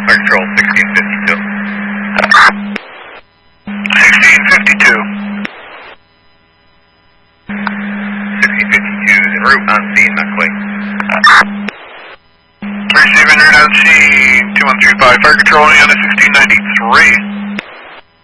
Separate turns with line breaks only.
Control 1652.
1652.
1652 is en route on scene, not quite.
Receiving route on scene, 2135, Fire Control, Anna 1693.